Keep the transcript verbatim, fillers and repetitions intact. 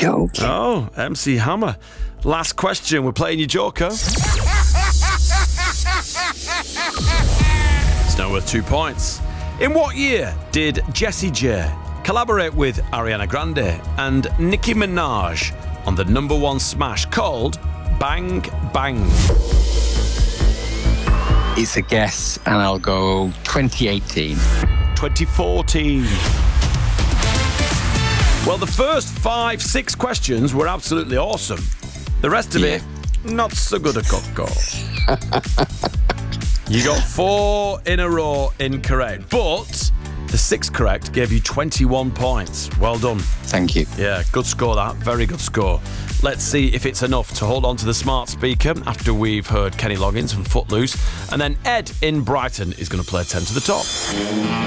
joking. Oh, M C Hammer. Last question. We're playing your Joker. It's now worth two points. In what year did Jessie J collaborate with Ariana Grande and Nicki Minaj on the number one smash called Bang Bang? It's a guess, and I'll go twenty eighteen. twenty fourteen. Well, the first five, six questions were absolutely awesome. The rest of Yeah. it, not so good a coco. You got four in a row incorrect, but the six correct gave you twenty-one points. Well done. Thank you. Yeah, good score that. Very good score. Let's see if it's enough to hold on to the smart speaker after we've heard Kenny Loggins from Footloose. And then Ed in Brighton is going to play ten to the top.